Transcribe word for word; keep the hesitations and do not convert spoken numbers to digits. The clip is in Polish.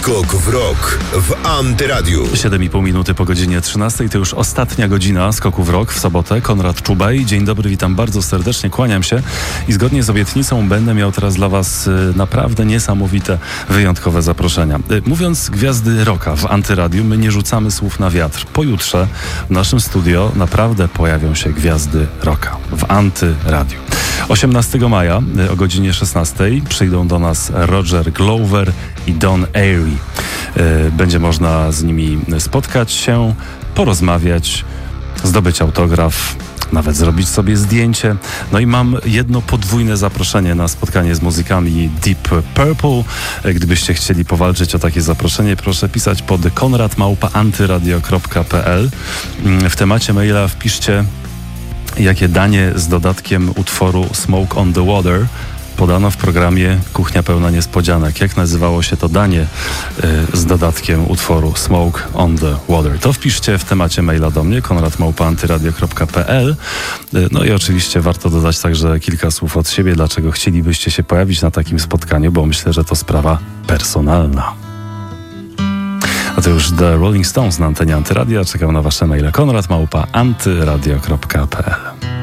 Skok w rok w Antyradiu. siedem i pół minuty po godzinie trzynastej. To już ostatnia godzina Skoku w rok w sobotę. Konrad Czubaj. Dzień dobry, witam bardzo serdecznie, kłaniam się i zgodnie z obietnicą będę miał teraz dla Was naprawdę niesamowite, wyjątkowe zaproszenia. Mówiąc gwiazdy rocka w Antyradiu, my nie rzucamy słów na wiatr. Pojutrze w naszym studio naprawdę pojawią się gwiazdy rocka w Antyradiu. osiemnastego maja o godzinie szesnastej przyjdą do nas Roger Glover i Don Airey. Będzie można z nimi spotkać się, porozmawiać, zdobyć autograf, nawet zrobić sobie zdjęcie. No i mam jedno podwójne zaproszenie na spotkanie z muzykami Deep Purple. Gdybyście chcieli powalczyć o takie zaproszenie, proszę pisać pod konrad małpa antyradio kropka p l. W temacie maila wpiszcie, jakie danie z dodatkiem utworu Smoke on the Water podano w programie Kuchnia pełna niespodzianek. Jak nazywało się to danie y, z dodatkiem utworu Smoke on the Water? To wpiszcie w temacie maila do mnie, konrad małpa antyradio kropka p l. Y, no i oczywiście warto dodać także kilka słów od siebie, dlaczego chcielibyście się pojawić na takim spotkaniu, bo myślę, że to sprawa personalna. A to już The Rolling Stones na antenie Antyradia. Czekam na Wasze maile. konrad małpa antyradio kropka p l.